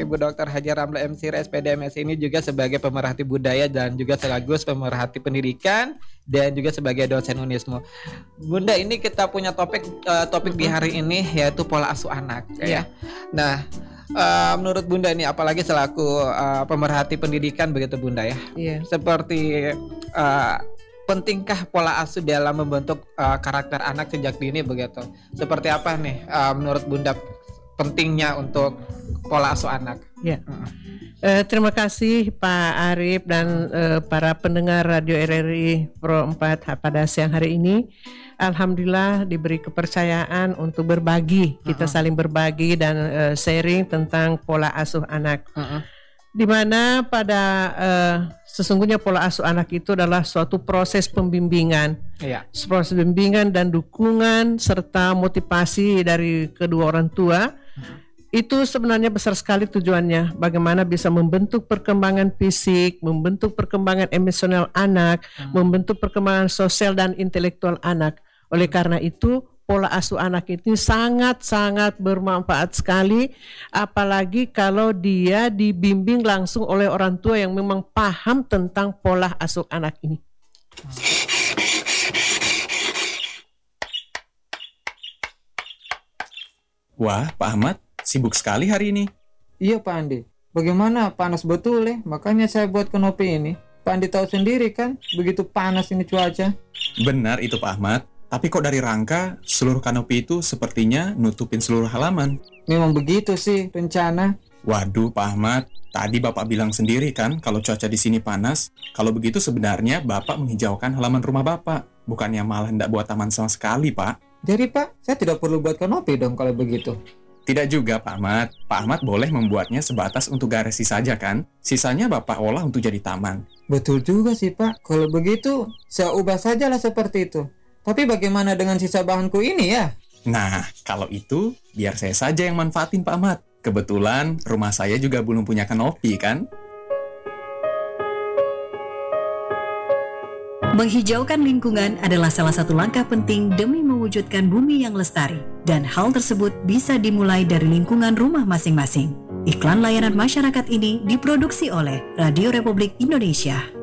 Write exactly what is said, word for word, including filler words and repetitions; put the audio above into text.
Ibu Doktor Haja Ramla M Si S P D M S ini juga sebagai pemerhati budaya dan juga sekaligus pemerhati pendidikan dan juga sebagai dosen Unismu. Bunda, ini kita punya topik uh, topik di hari ini yaitu pola asuh anak ya. Nah, uh, menurut Bunda ini apalagi selaku uh, pemerhati pendidikan begitu Bunda ya. Iya. Seperti uh, pentingkah pola asuh dalam membentuk uh, karakter anak sejak dini begitu? Seperti apa nih uh, menurut Bunda pentingnya untuk pola asuh anak? Ya. Hmm. Uh, terima kasih Pak Arif dan uh, para pendengar Radio R R I Pro empat pada siang hari ini. Alhamdulillah diberi kepercayaan untuk berbagi, kita uh-huh. saling berbagi dan uh, sharing tentang pola asuh anak. Uh-huh. Di mana pada uh, sesungguhnya pola asuh anak itu adalah suatu proses pembimbingan, iya. proses pembimbingan dan dukungan serta motivasi dari kedua orang tua. Hmm. Itu sebenarnya besar sekali tujuannya, bagaimana bisa membentuk perkembangan fisik, membentuk perkembangan emosional anak, hmm. membentuk perkembangan sosial dan intelektual anak. Oleh karena itu pola asuh anak itu sangat-sangat bermanfaat sekali, apalagi kalau dia dibimbing langsung oleh orang tua yang memang paham tentang pola asuh anak ini. Wah, Pak Ahmad, sibuk sekali hari ini. Iya Pak Andi, bagaimana panas betul ya, makanya saya buat konopi ini. Pak Andi tahu sendiri kan, begitu panas ini cuaca. Benar itu Pak Ahmad. Tapi kok dari rangka, seluruh kanopi itu sepertinya nutupin seluruh halaman. Memang begitu sih rencana. Waduh Pak Ahmad, tadi Bapak bilang sendiri kan kalau cuaca di sini panas. Kalau begitu sebenarnya Bapak menghijaukan halaman rumah Bapak, bukannya malah tidak buat taman sama sekali Pak. Jadi Pak, saya tidak perlu buat kanopi dong kalau begitu. Tidak juga Pak Ahmad. Pak Ahmad boleh membuatnya sebatas untuk garasi saja kan. Sisanya Bapak olah untuk jadi taman. Betul juga sih Pak. Kalau begitu, saya ubah sajalah seperti itu. Tapi bagaimana dengan sisa bahanku ini ya? Nah, kalau itu, biar saya saja yang manfaatin Pak Ahmad. Kebetulan, rumah saya juga belum punya kanopi, kan? Menghijaukan lingkungan adalah salah satu langkah penting demi mewujudkan bumi yang lestari. Dan hal tersebut bisa dimulai dari lingkungan rumah masing-masing. Iklan layanan masyarakat ini diproduksi oleh Radio Republik Indonesia.